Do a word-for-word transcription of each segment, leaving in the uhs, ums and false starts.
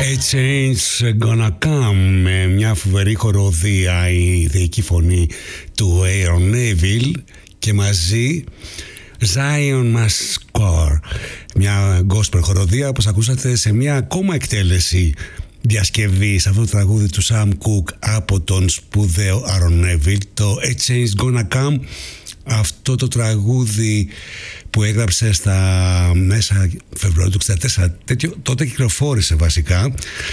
A Change Gonna Come, με μια φοβερή χοροδία, η θεϊκή φωνή του Aaron Neville και μαζί Zion Must Score, μια gospel χοροδία όπως ακούσατε σε μια ακόμα εκτέλεση διασκευή σε αυτό το τραγούδι του Sam Cooke από τον σπουδαίο Aaron Neville, το A Change Gonna Come. Αυτό το τραγούδι που έγραψε στα μέσα Φεβρουαρίου του εξήντα τέσσερα, τέτοιο, τότε κυκλοφόρησε βασικά,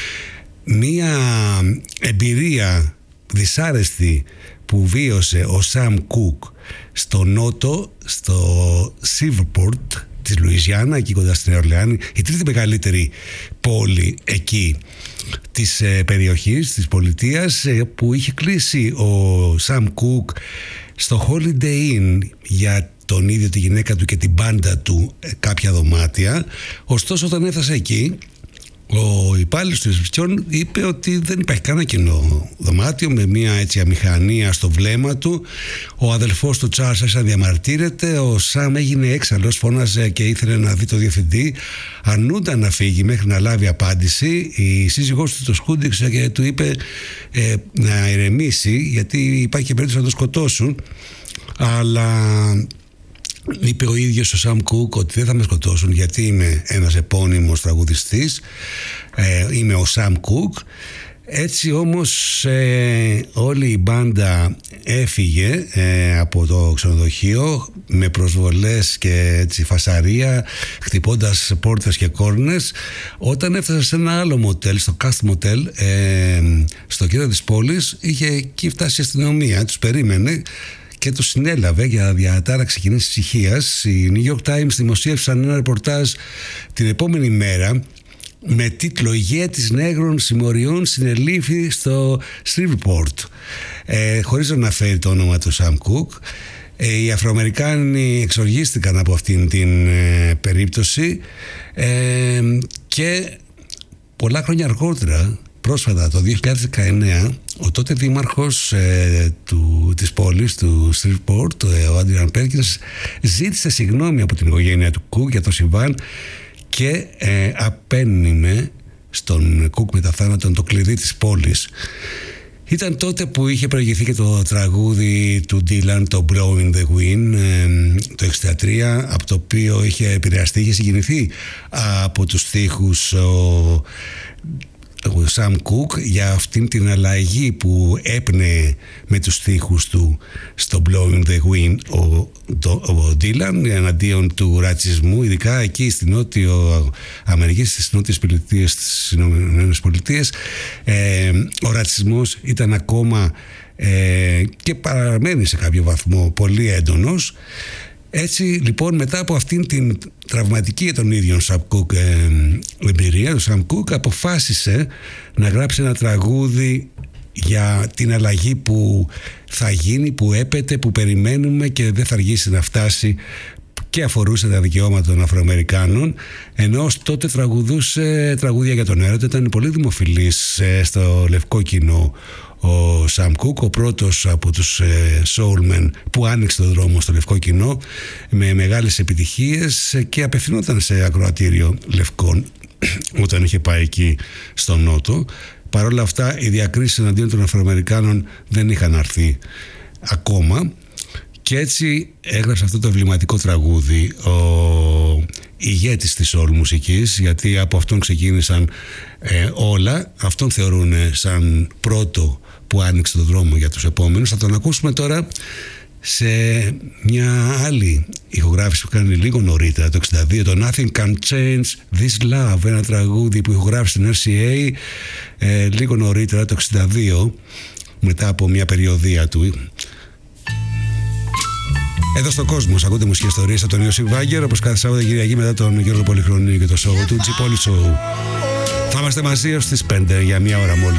μία εμπειρία δυσάρεστη που βίωσε ο Sam Cooke στο νότο, στο Shreveport της Λουιζιάννα, εκεί κοντά στην Νέα Ορλεάνη, η τρίτη μεγαλύτερη πόλη εκεί της ε, περιοχής, της πολιτείας, ε, που είχε κλείσει ο Sam Cooke στο Holiday Inn για τον ίδιο, τη γυναίκα του και την μπάντα του ε, κάποια δωμάτια. Ωστόσο, όταν έφτασε εκεί, ο υπάλληλος του ρεσεψιόν είπε ότι δεν υπάρχει κανένα κοινό δωμάτιο, με μια έτσι αμηχανία στο βλέμμα του. Ο αδελφός του Τσάρλς άρχισε να διαμαρτύρεται. Ο Σαμ έγινε έξαλλος, φώναζε και ήθελε να δει το διευθυντή. Αρνούνταν να φύγει μέχρι να λάβει απάντηση. Η σύζυγός του το σκούντιξε και του είπε ε, να ηρεμήσει, γιατί υπάρχει και περίπτωση να το σκοτώσουν. Αλλά είπε ο ίδιος ο Sam Cooke ότι δεν θα με σκοτώσουν, γιατί είμαι ένας επώνυμος τραγουδιστής, ε, είμαι ο Sam Cooke. Έτσι όμως ε, όλη η μπάντα έφυγε ε, από το ξενοδοχείο με προσβολές και έτσι, φασαρία, χτυπώντας πόρτες και κόρνες. Όταν έφτασε σε ένα άλλο μοτέλ, στο Cast Motel, ε, στο κέντρο της πόλης, είχε εκεί φτάσει η αστυνομία, τους περίμενε και τους συνέλαβε για διατάραξη κοινής ησυχίας. Οι New York Times δημοσίευσαν ένα ρεπορτάζ την επόμενη μέρα με τίτλο «Ηγέτης νέγρων συμμοριών συνελήφθη στο Shreveport», ε, χωρίς να αναφέρει το όνομα του Sam Cooke. Ε, οι Αφροαμερικάνοι εξοργίστηκαν από αυτήν την ε, περίπτωση ε, και πολλά χρόνια αργότερα, πρόσφατα το δύο χιλιάδες δεκαεννέα, ο τότε δήμαρχος ε, του, της πόλης του Shreveport, ο Άντριαν Πέρκινς, ζήτησε συγγνώμη από την οικογένεια του Cooke για το συμβάν και ε, απένιμε στον Cooke μετά θάνατον το κλειδί της πόλης. Ήταν τότε που είχε προηγηθεί και το τραγούδι του Dylan, το Blowing the Wind, ε, το εξήντα τρία, από το οποίο είχε επηρεαστεί, είχε συγκινηθεί από τους στίχους ο ο Sam Cooke για αυτήν την αλλαγή που έπνεε με τους στίχους του στο Blowing the Wind ο, το, ο Dylan εναντίον του ρατσισμού, ειδικά εκεί στην Νότιο Αμερική, στις νότιες πολιτείες, στις Ηνωμένες Πολιτείες. Ε, ο ρατσισμός ήταν ακόμα ε, και παραμένει σε κάποιο βαθμό πολύ έντονος. Έτσι λοιπόν, μετά από αυτήν την τραυματική για τον ίδιο Sam Cooke ε, εμπειρία, ο Sam Cooke αποφάσισε να γράψει ένα τραγούδι για την αλλαγή που θα γίνει, που έπεται, που περιμένουμε και δεν θα αργήσει να φτάσει, και αφορούσε τα δικαιώματα των Αφροαμερικάνων, ενώ τότε τραγουδούσε τραγούδια για τον έρωτα. Ήταν πολύ δημοφιλής ε, στο λευκό κοινό ο Sam Cooke, ο πρώτος από τους ε, soulmen που άνοιξε τον δρόμο στο λευκό κοινό με μεγάλες επιτυχίες και απευθυνόταν σε ακροατήριο λευκών όταν είχε πάει εκεί στο νότο. Παρ' όλα αυτά, οι διακρίσεις εναντίον των Αφροαμερικάνων δεν είχαν αρθεί ακόμα. Και έτσι έγραψε αυτό το εμβληματικό τραγούδι ο ηγέτης της soul μουσικής, γιατί από αυτόν ξεκίνησαν ε, όλα. Αυτόν θεωρούν σαν πρώτο που άνοιξε τον δρόμο για τους επόμενους. Θα τον ακούσουμε τώρα σε μια άλλη ηχογράφηση που κάνει λίγο νωρίτερα, το εξήντα δύο, το Nothing Can Change This Love, ένα τραγούδι που ηχογράφησε στην αρ σι έι ε, λίγο νωρίτερα, το εξήντα δύο, μετά από μια περιοδία του. Εδώ στο κόσμο, ακούτε μουσικές ιστορίες από τον Ιωσή Βάγκερ, όπως κάθε Σάββατο Κυριακή μετά τον Γιώργο Πολυχρονίου και το show του G-Poly Show. Θα είμαστε μαζί ως τις πέντε για μια ώρα μόλις.